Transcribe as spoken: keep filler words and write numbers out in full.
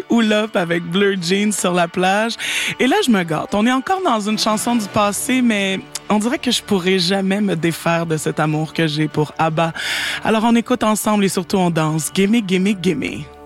Hull Up avec Blur Jeans sur la plage. Et là, je me gâte. On est encore dans une chanson du passé, mais on dirait que je pourrais jamais me défaire de cet amour que j'ai pour ABBA. Alors on écoute ensemble et surtout on danse. Gimme, gimme, gimme.